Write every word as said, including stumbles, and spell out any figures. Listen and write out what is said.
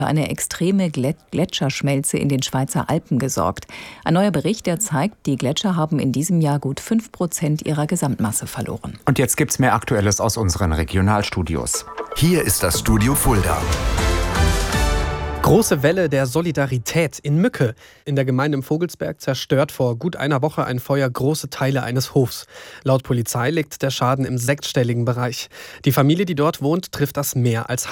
für eine extreme Gletscherschmelze in den Schweizer Alpen gesorgt. Ein neuer Bericht, der zeigt, die Gletscher haben in diesem Jahr gut fünf Prozent ihrer Gesamtmasse verloren. Und jetzt gibt's mehr Aktuelles aus unseren Regionalstudios. Hier ist das Studio Fulda. Große Welle der Solidarität in Mücke. In der Gemeinde im Vogelsberg zerstört vor gut einer Woche ein Feuer große Teile eines Hofs. Laut Polizei liegt der Schaden im sechsstelligen Bereich. Die Familie, die dort wohnt, trifft das mehr als